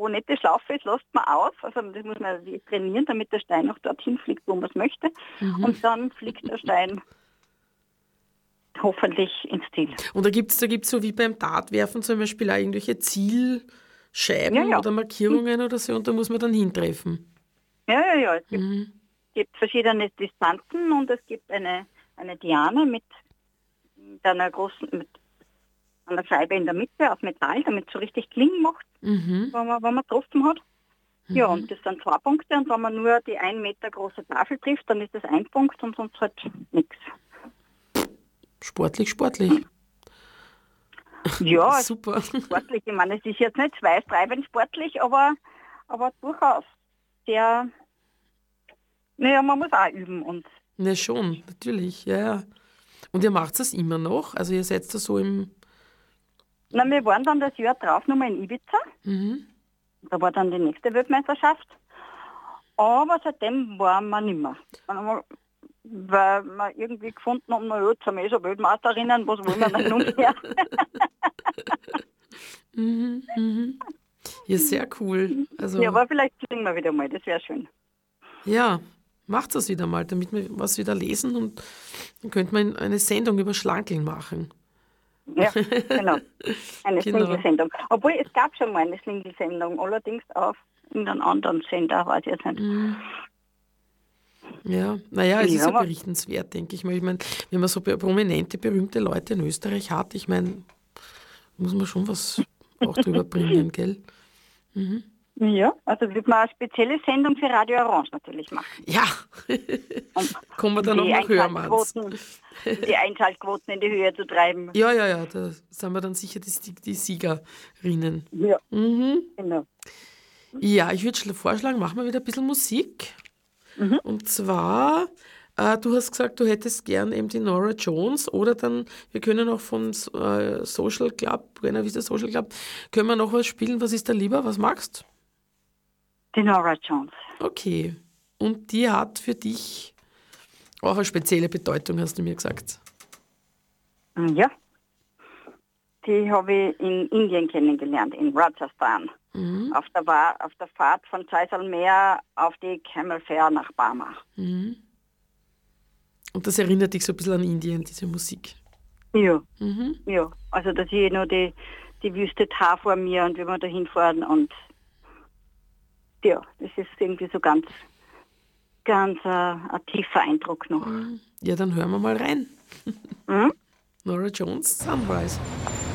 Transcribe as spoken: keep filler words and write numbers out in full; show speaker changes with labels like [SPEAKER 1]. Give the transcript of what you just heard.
[SPEAKER 1] wo nicht die Schlaufe ist, lässt man aus. Also das muss man trainieren, damit der Stein auch dorthin fliegt, wo man es möchte. Mhm. Und dann fliegt der Stein hoffentlich ins Ziel.
[SPEAKER 2] Und da gibt es da gibt's so wie beim Dartwerfen zum Beispiel auch irgendwelche Zielscheiben ja, ja. oder Markierungen mhm. oder so und da muss man dann hintreffen.
[SPEAKER 1] Ja, ja, ja. Es gibt, mhm. gibt verschiedene Distanzen und es gibt eine, eine Diane mit einer großen, mit einer Scheibe in der Mitte aus Metall, damit es so richtig klingen macht, mhm. wenn, man, wenn man getroffen hat. Mhm. Ja, und das sind zwei Punkte und wenn man nur die ein Meter große Tafel trifft, dann ist das ein Punkt und sonst halt nichts.
[SPEAKER 2] Sportlich, sportlich.
[SPEAKER 1] Ja,
[SPEAKER 2] super.
[SPEAKER 1] Sportlich. Ich meine, es ist jetzt nicht schweißtreibend sportlich, aber, aber durchaus sehr, naja, man muss auch üben. Und
[SPEAKER 2] ne, schon, natürlich, ja, ja. Und ihr macht das immer noch? Also ihr seid da so im...
[SPEAKER 1] Na, wir waren dann das Jahr drauf nochmal in Ibiza. Mhm. Da war dann die nächste Weltmeisterschaft. Aber seitdem waren wir nicht mehr. Weil wir irgendwie gefunden haben, na ja, jetzt sind wir eh so Weltmeisterinnen, was wollen wir denn noch mehr?
[SPEAKER 2] mhm, mhm. Ja, sehr cool. Also,
[SPEAKER 1] ja, aber vielleicht singen wir wieder mal, das wäre schön.
[SPEAKER 2] Ja, macht das wieder mal, damit wir was wieder lesen und dann könnte man eine Sendung über Schlankeln machen.
[SPEAKER 1] Ja, genau. Eine genau. Slingel-Sendung. Obwohl, es gab schon mal eine Slingel-Sendung, allerdings auf irgendeinem anderen Sender, weiß ich jetzt nicht. Mhm.
[SPEAKER 2] Ja, naja, es ja, ist ja berichtenswert, denke ich mal. Ich meine, wenn man so prominente, berühmte Leute in Österreich hat, ich meine, muss man schon was auch drüber bringen, gell? Mhm.
[SPEAKER 1] Ja, also wird man eine spezielle Sendung für Radio Orange natürlich machen.
[SPEAKER 2] Ja, kommen wir dann noch nach Hörmanns.
[SPEAKER 1] Die Einschaltquoten in die Höhe zu treiben.
[SPEAKER 2] Ja, ja, ja, da sind wir dann sicher die, die Siegerinnen.
[SPEAKER 1] Ja,
[SPEAKER 2] mhm.
[SPEAKER 1] genau.
[SPEAKER 2] Ja, ich würde vorschlagen, machen wir wieder ein bisschen Musik. Mhm. Und zwar, äh, du hast gesagt, du hättest gern eben die Norah Jones oder dann, wir können auch von äh, Social Club, Buena Vista Social Club, können wir noch was spielen? Was ist da lieber? Was magst du?
[SPEAKER 1] Die Norah Jones.
[SPEAKER 2] Okay. Und die hat für dich auch eine spezielle Bedeutung, hast du mir gesagt.
[SPEAKER 1] Ja. Die habe ich in Indien kennengelernt, in Rajasthan. Mhm. Auf, der Wa- auf der Fahrt von Jaisalmer auf die Camel Fair nach Burma.
[SPEAKER 2] Mhm. Und das erinnert dich so ein bisschen an Indien, diese Musik?
[SPEAKER 1] Ja. Mhm. Ja. Also da sehe ich noch die, die Wüste Thar vor mir und wie wir da hinfahren und ja, das ist irgendwie so ganz, ganz äh, ein tiefer Eindruck noch.
[SPEAKER 2] Ja, dann hören wir mal rein. Mhm. Norah Jones, Sunrise.